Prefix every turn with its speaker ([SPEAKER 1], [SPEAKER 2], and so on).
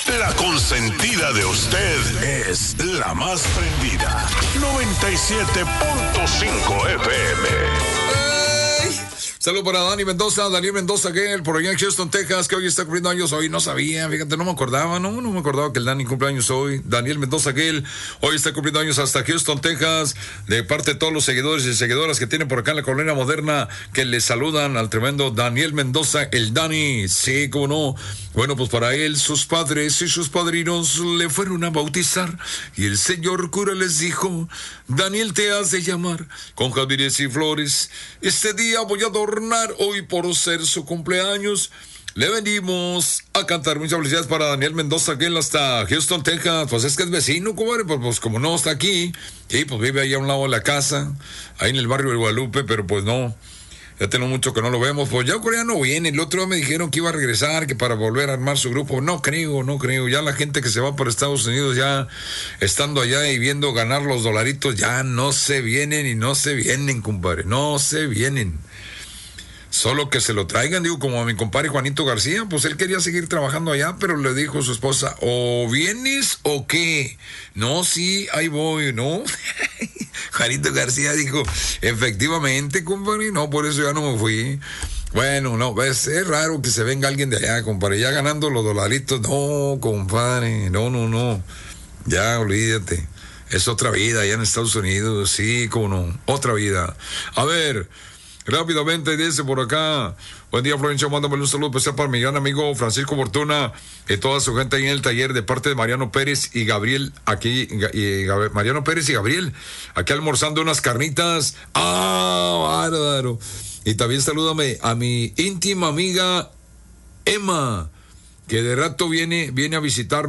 [SPEAKER 1] La consentida de usted es la más prendida. 97.5 FM.
[SPEAKER 2] Saludos para Daniel Mendoza, que él por allá en Houston, Texas, que hoy está cumpliendo años. Hoy no sabía, fíjate, no me acordaba que el Dani cumple años hoy. Daniel Mendoza, que él hoy está cumpliendo años hasta Houston, Texas, de parte de todos los seguidores y seguidoras que tienen por acá en la colonia moderna, que le saludan al tremendo Daniel Mendoza, el Dani. Sí, cómo no. Bueno, pues para él, sus padres y sus padrinos le fueron a bautizar y el señor cura les dijo: Daniel, te has de llamar con jardines y flores. Este día voy a adornar hoy por ser su cumpleaños. Le venimos a cantar. Muchas felicidades para Daniel Mendoza, que él hasta Houston, Texas. Pues es que es vecino, comadre. Pues como no está aquí, sí, pues vive ahí a un lado de la casa, ahí en el barrio de Guadalupe, pero pues no. Ya tengo mucho que no lo vemos. Pues ya Corea no viene. El otro día me dijeron que iba a regresar, que para volver a armar su grupo. No creo. Ya la gente que se va para Estados Unidos, ya estando allá y viendo ganar los dolaritos, ya no se vienen, compadre. No se vienen. Solo que se lo traigan, digo, como a mi compadre Juanito García, pues él quería seguir trabajando allá, pero le dijo a su esposa: ¿o vienes o qué? No, sí, ahí voy, ¿no? Juanito García dijo: efectivamente, compadre, no, por eso ya no me fui. Bueno, no, es raro que se venga alguien de allá, compadre, ya ganando los dolaritos. No, compadre, no, ya olvídate. Es otra vida allá en Estados Unidos, sí, como no, otra vida. A ver, rápidamente dice por acá: buen día, Florencio, mándame un saludo especial para mi gran amigo Francisco Fortuna y toda su gente ahí en el taller, de parte de Mariano Pérez y Gabriel, aquí, Mariano Pérez y Gabriel, aquí almorzando unas carnitas. Bárbaro. Y también salúdame a mi íntima amiga Emma, que de rato viene a visitarme.